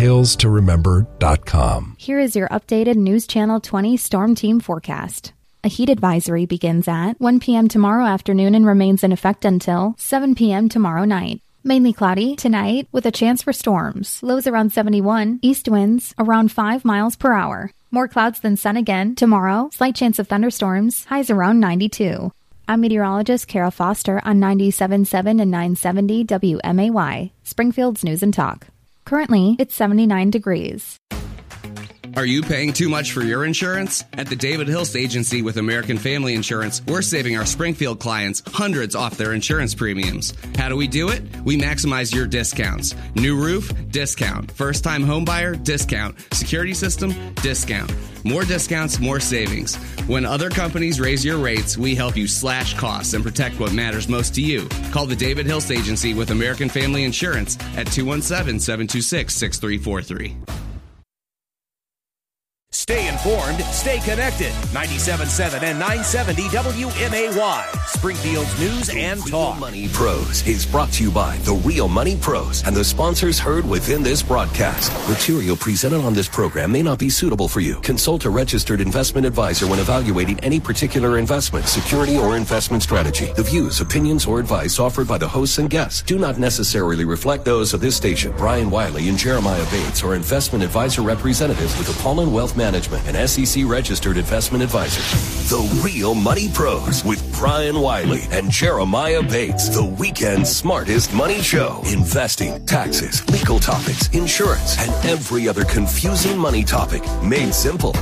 talestoremember.com. Here is your updated News Channel 20 Storm Team forecast. A heat advisory begins at 1 p.m. tomorrow afternoon and remains in effect until 7 p.m. tomorrow night. Mainly cloudy tonight with a chance for storms. Lows around 71, east winds around 5 miles per hour. More clouds than sun again tomorrow. Slight chance of thunderstorms. Highs around 92. I'm meteorologist Kara Foster on 97.7 and 970 WMAY, Springfield's News and Talk. Currently, it's 79 degrees. Are you paying too much for your insurance? At the David Hilst Agency with American Family Insurance, we're saving our Springfield clients hundreds off their insurance premiums. How do we do it? We maximize your discounts. New roof? Discount. First-time homebuyer? Discount. Security system? Discount. More discounts, more savings. When other companies raise your rates, we help you slash costs and protect what matters most to you. Call the David Hilst Agency with American Family Insurance at 217-726-6343. Stay informed, stay connected. 97.7 and 970 WMAY, Springfield's News and Talk. Real Money Pros is brought to you by The Real Money Pros and the sponsors heard within this broadcast. Material presented on this program may not be suitable for you. Consult a registered investment advisor when evaluating any particular investment, security, or investment strategy. The views, opinions, or advice offered by the hosts and guests do not necessarily reflect those of this station. Brian Wiley and Jeremiah Bates are investment advisor representatives with Apollon Wealth Management, an SEC registered investment advisor. The Real Money Pros with Brian Wiley and Jeremiah Bates. The weekend's smartest money show. Investing, taxes, legal topics, insurance, and every other confusing money topic made simple.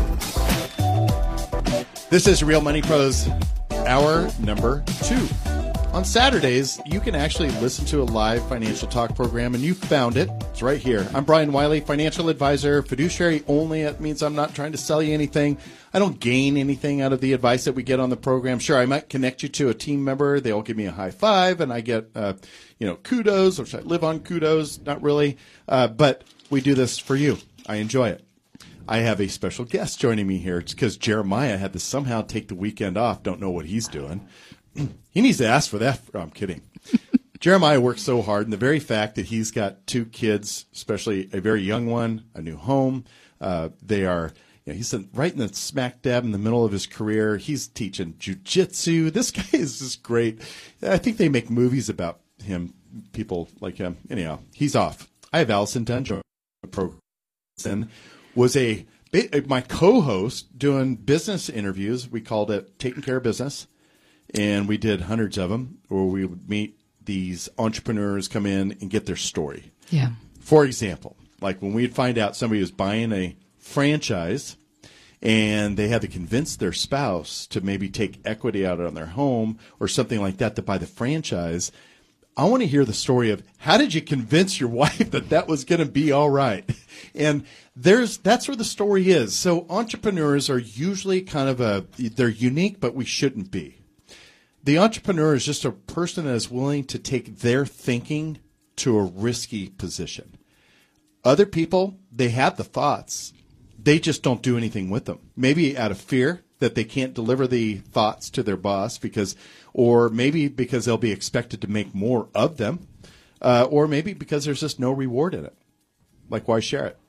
This is Real Money Pros, hour number 2. On Saturdays, you can actually listen to a live financial talk program, and you found it. It's right here. I'm Brian Wiley, financial advisor, fiduciary only. That means I'm not trying to sell you anything. I don't gain anything out of the advice that we get on the program. Sure, I might connect you to a team member. They'll give me a high five, and I get, kudos, which I live on kudos. Not really. But we do this for you. I enjoy it. I have a special guest joining me here. It's because Jeremiah had to somehow take the weekend off. Don't know what he's doing. He needs to ask for that. Oh, I'm kidding. Jeremiah works so hard, and the very fact that he's got 2 kids, especially a very young one, a new home, they are, he's right in the smack dab in the middle of his career. He's teaching jiu-jitsu. This guy is just great. I think they make movies about him, people like him. Anyhow, he's off. I have Allison Dunn joining the program. Was my co-host doing business interviews. We called it Taking Care of Business. And we did hundreds of them where we would meet these entrepreneurs, come in and get their story. Yeah. For example, like when we'd find out somebody was buying a franchise and they had to convince their spouse to maybe take equity out on their home or something like that to buy the franchise, I want to hear the story of how did you convince your wife that was going to be all right? And that's where the story is. So entrepreneurs are usually kind of they're unique, but we shouldn't be. The entrepreneur is just a person that is willing to take their thinking to a risky position. Other people, they have the thoughts. They just don't do anything with them. Maybe out of fear that they can't deliver the thoughts to their boss or maybe because they'll be expected to make more of them, or maybe because there's just no reward in it. Like, why share it?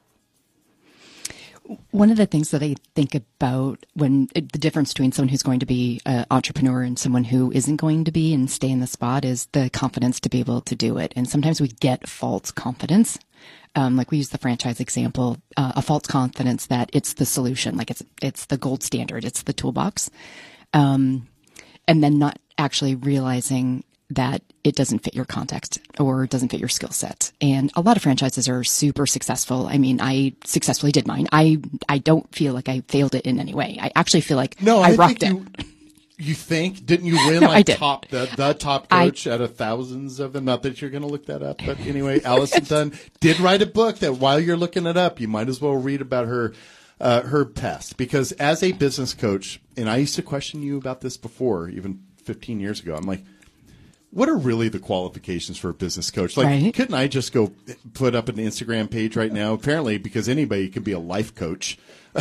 One of the things that I think about when the difference between someone who's going to be an entrepreneur and someone who isn't going to be and stay in the spot is the confidence to be able to do it. And sometimes we get false confidence. Like we use the franchise example, a false confidence that it's the solution, like it's the gold standard, it's the toolbox. And then not actually realizing that it doesn't fit your context or doesn't fit your skill set. And a lot of franchises are super successful. I mean, I successfully did mine. I don't feel like I failed it in any way. I actually feel like I rocked it. You think? Didn't you win I did. the top coach out of thousands of them? Not that you're going to look that up. But anyway, Allison Dunn did write a book that while you're looking it up, you might as well read about her past. Because as a business coach, and I used to question you about this before, even 15 years ago, I'm like, what are really the qualifications for a business coach? Like, right. Couldn't I just go put up an Instagram page right now? Apparently, because anybody can be a life coach.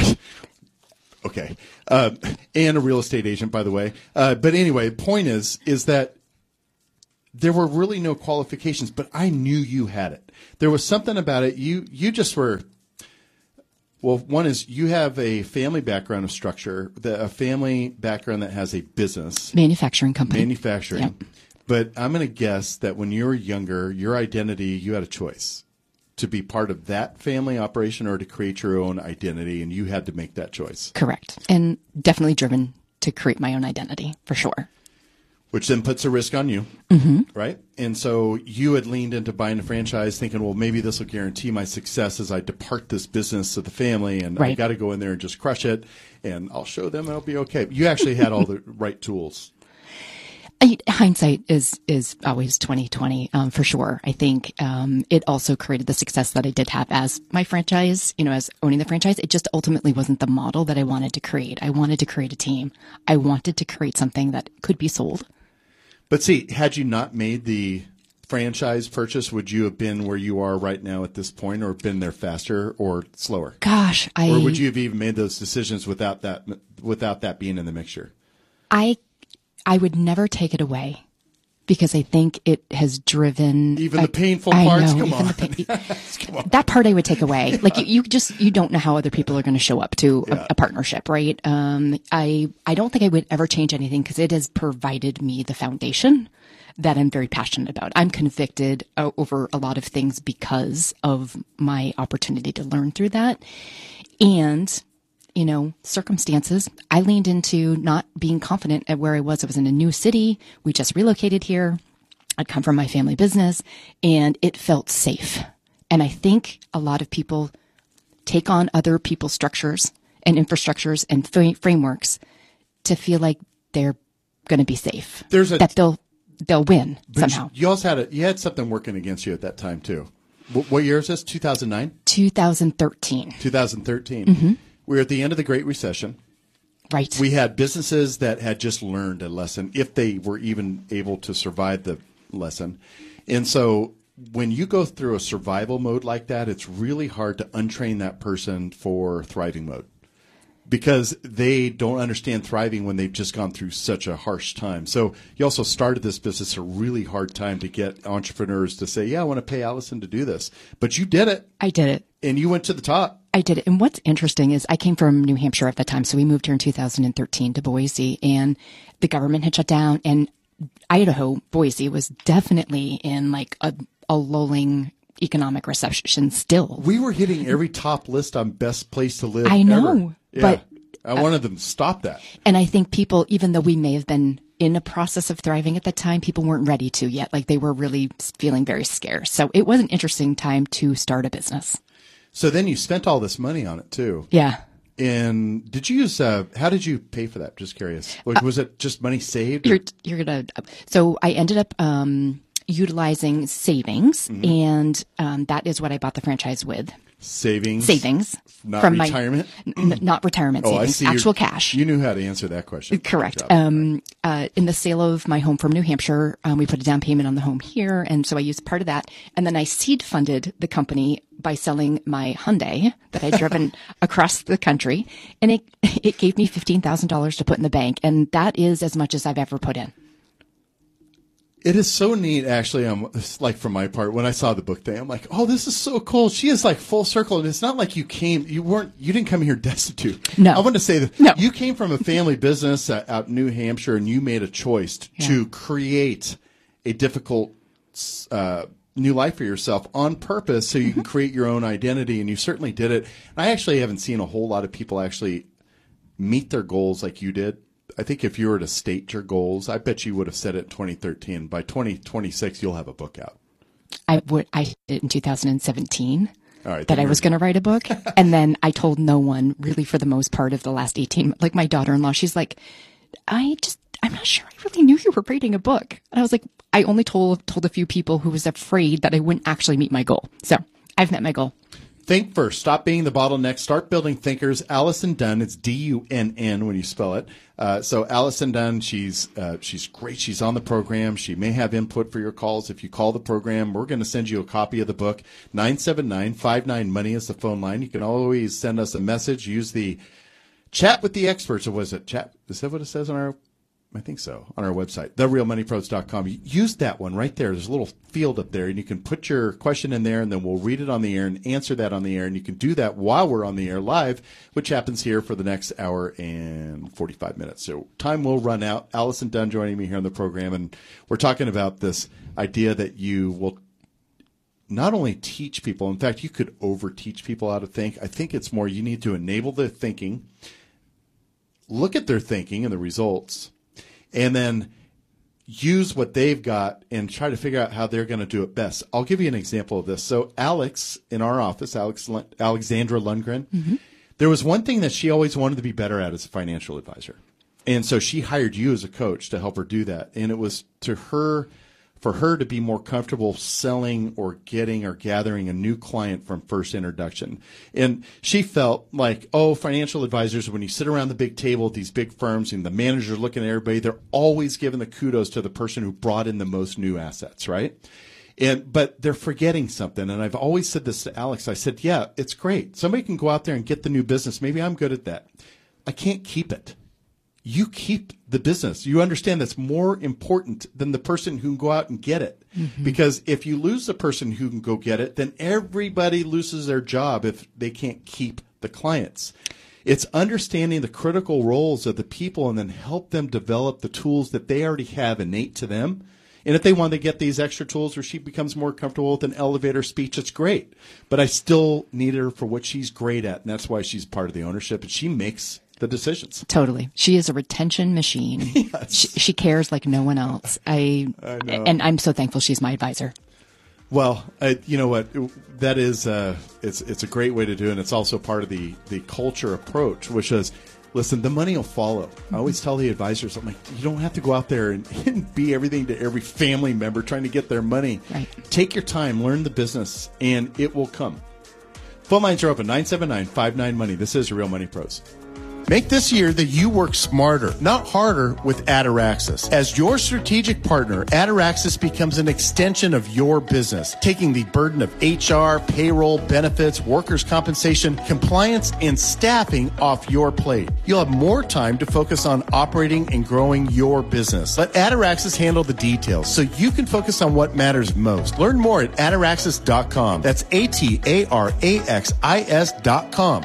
Okay. And a real estate agent, by the way. But anyway, the point is that there were really no qualifications, but I knew you had it. There was something about it. You just were. Well, one is you have a family background of structure, a family background that has a business. Manufacturing company. Manufacturing. Yep. But I'm going to guess that when you were younger, your identity, you had a choice to be part of that family operation or to create your own identity, and you had to make that choice. Correct. And definitely driven to create my own identity, for sure. Which then puts a risk on you, right? And so you had leaned into buying a franchise thinking, well, maybe this will guarantee my success as I depart this business of the family, and I got to go in there and just crush it, and I'll show them it'll be okay. You actually had all the right tools. Hindsight is always 20/20, for sure. I think it also created the success that I did have as my franchise, as owning the franchise. It just ultimately wasn't the model that I wanted to create. I wanted to create a team. I wanted to create something that could be sold. But see, had you not made the franchise purchase, would you have been where you are right now at this point, or been there faster or slower? Gosh, or would you have even made those decisions without that being in the mixture? I would never take it away, because I think it has driven even the painful parts. Come on. That part I would take away. Like you don't know how other people are going to show up to a partnership, right? I don't think I would ever change anything, because it has provided me the foundation that I'm very passionate about. I'm convicted over a lot of things because of my opportunity to learn through that. And circumstances, I leaned into not being confident at where I was. I was in a new city. We just relocated here. I'd come from my family business, and it felt safe. And I think a lot of people take on other people's structures and infrastructures and frameworks to feel like they're going to be safe. That they'll win somehow. You also had something working against you at that time too. What year is this? 2009? 2013. 2013. Mm-hmm. We were at the end of the Great Recession. Right. We had businesses that had just learned a lesson, if they were even able to survive the lesson. And so when you go through a survival mode like that, it's really hard to untrain that person for thriving mode, because they don't understand thriving when they've just gone through such a harsh time. So you also started this business a really hard time to get entrepreneurs to say, yeah, I want to pay Allison to do this. But you did it. I did it. And you went to the top. I did it. And what's interesting is I came from New Hampshire at that time. So we moved here in 2013 to Boise, and the government had shut down, and Idaho, Boise was definitely in like a lulling economic recession still. We were hitting every top list on best place to live. I know, ever. Yeah. but I wanted them to stop that. And I think people, even though we may have been in a process of thriving at that time, people weren't ready to yet. Like they were really feeling very scarce. So it was an interesting time to start a business. So then you spent all this money on it too. Yeah. And did you use, how did you pay for that? Just curious. Like, was it just money saved? So I ended up, utilizing savings, and that is what I bought the franchise with. Savings. Not from retirement? Not retirement savings. I see. Actual cash. You knew how to answer that question. Correct. In the sale of my home from New Hampshire, we put a down payment on the home here, and so I used part of that. And then I seed funded the company by selling my Hyundai that I'd driven across the country, and it gave me $15,000 to put in the bank, and that is as much as I've ever put in. It is so neat, actually. Like from my part, when I saw the book thing, I'm like, "Oh, this is so cool." She is like full circle, and it's not like you didn't come here destitute. No, I want to say that you came from a family business out in New Hampshire, and you made a choice to create a difficult new life for yourself on purpose, so you can create your own identity, and you certainly did it. I actually haven't seen a whole lot of people actually meet their goals like you did. I think if you were to state your goals, I bet you would have said it in 2013. By 2026, you'll have a book out. I did it in 2017. All right, that I was going to write a book. And then I told no one really for the most part of the last 18, like my daughter-in-law, she's like, I'm not sure I really knew you were writing a book. And I was like, I only told a few people who was afraid that I wouldn't actually meet my goal. So I've met my goal. Think first. Stop being the bottleneck. Start building thinkers. Allison Dunn. It's Dunn when you spell it. So Allison Dunn, she's great. She's on the program. She may have input for your calls. If you call the program, we're going to send you a copy of the book. 979-59-MONEY is the phone line. You can always send us a message. Use the chat with the experts. Or was it chat? Is that what it says on our I think so, on our website, therealmoneypros.com. Use that one right there. There's a little field up there, and you can put your question in there, and then we'll read it on the air and answer that on the air. And you can do that while we're on the air live, which happens here for the next hour and 45 minutes. So time will run out. Allison Dunn joining me here on the program, and we're talking about this idea that you will not only teach people, in fact, you could over-teach people how to think. I think it's more you need to enable their thinking, look at their thinking and the results, and then use what they've got and try to figure out how they're going to do it best. I'll give you an example of this. So Alex in our office, Alexandra Lundgren, there was one thing that she always wanted to be better at as a financial advisor. And so she hired you as a coach to help her do that. And it was for her to be more comfortable selling or getting or gathering a new client from first introduction. And she felt like, financial advisors, when you sit around the big table at these big firms and the managers are looking at everybody, they're always giving the kudos to the person who brought in the most new assets, right? But they're forgetting something. And I've always said this to Alex. I said, yeah, it's great. Somebody can go out there and get the new business. Maybe I'm good at that. I can't keep it. You keep the business. You understand that's more important than the person who can go out and get it. Mm-hmm. Because if you lose the person who can go get it, then everybody loses their job if they can't keep the clients. It's understanding the critical roles of the people and then help them develop the tools that they already have innate to them. And if they want to get these extra tools where she becomes more comfortable with an elevator speech, it's great. But I still need her for what she's great at, and that's why she's part of the ownership, and she makes the decisions. Totally. She is a retention machine. Yes. She cares like no one else. I know. And I'm so thankful she's my advisor. Well, you know what? That is, it's a great way to do it. And it's also part of the culture approach, which is, listen, the money will follow. I always tell the advisors, I'm like, you don't have to go out there and be everything to every family member trying to get their money. Right. Take your time, learn the business, and it will come. Phone lines are open, 979-59-MONEY. This is Real Money Pros. Make this year that you work smarter, not harder, with Ataraxis. As your strategic partner, Ataraxis becomes an extension of your business, taking the burden of HR, payroll, benefits, workers' compensation, compliance, and staffing off your plate. You'll have more time to focus on operating and growing your business. Let Ataraxis handle the details so you can focus on what matters most. Learn more at Ataraxis.com. That's Ataraxis.com.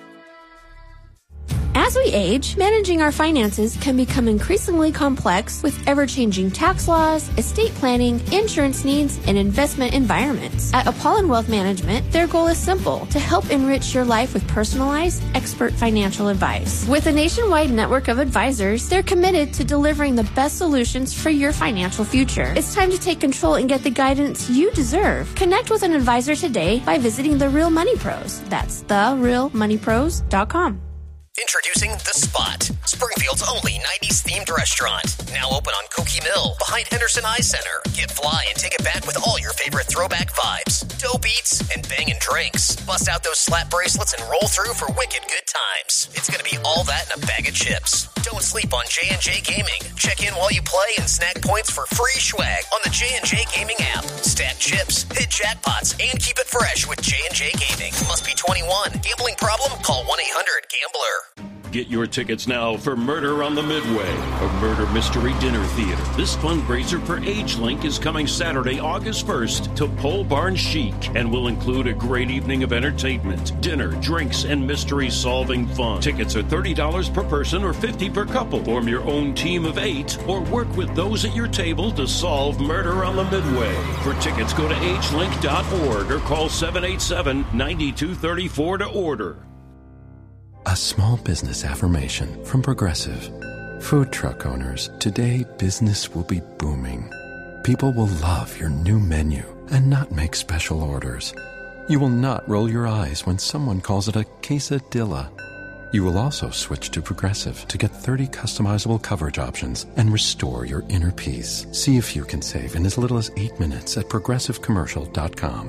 As we age, managing our finances can become increasingly complex with ever-changing tax laws, estate planning, insurance needs, and investment environments. At Apollon Wealth Management, their goal is simple: to help enrich your life with personalized, expert financial advice. With a nationwide network of advisors, they're committed to delivering the best solutions for your financial future. It's time to take control and get the guidance you deserve. Connect with an advisor today by visiting The Real Money Pros. That's therealmoneypros.com. Introducing The Spot, Springfield's only 90s themed restaurant. Now open on Cokie Mill, behind Henderson Eye Center. Get fly and take it back with all your favorite throwback vibes. Dope eats and bangin' drinks. Bust out those slap bracelets and roll through for wicked good times. It's gonna be all that in a bag of chips. Don't sleep on J&J Gaming. Check in while you play and snag points for free swag on the J&J Gaming app. Stack chips, hit jackpots, and keep it fresh with J&J Gaming. Must be 21. Gambling problem? Call 1-800-GAMBLER. Get your tickets now for Murder on the Midway, a murder mystery dinner theater. This fundraiser for AgeLink is coming Saturday, August 1st to Pole Barn Chic and will include a great evening of entertainment, dinner, drinks, and mystery-solving fun. Tickets are $30 per person or $50 per couple. Form your own team of 8 or work with those at your table to solve Murder on the Midway. For tickets, go to agelink.org or call 787-9234 to order. A small business affirmation from Progressive. Food truck owners, today business will be booming. People will love your new menu and not make special orders. You will not roll your eyes when someone calls it a quesadilla. You will also switch to Progressive to get 30 customizable coverage options and restore your inner peace. See if you can save in as little as 8 minutes at progressivecommercial.com.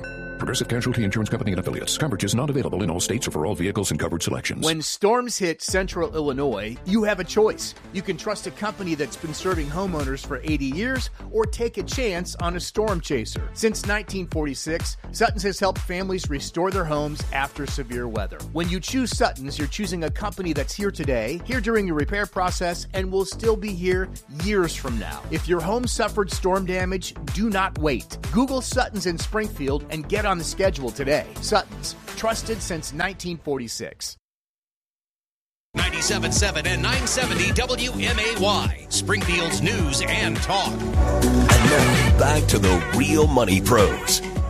Progressive Casualty Insurance Company and Affiliates. Coverage is not available in all states or for all vehicles and covered selections. When storms hit central Illinois, you have a choice. You can trust a company that's been serving homeowners for 80 years or take a chance on a storm chaser. Since 1946, Sutton's has helped families restore their homes after severe weather. When you choose Sutton's, you're choosing a company that's here today, here during your repair process, and will still be here years from now. If your home suffered storm damage, do not wait. Google Sutton's in Springfield and get on the schedule today. Sutton's, trusted since 1946. 97.7 and 970 WMAY, Springfield's news and talk. And now, back to the Real Money Pros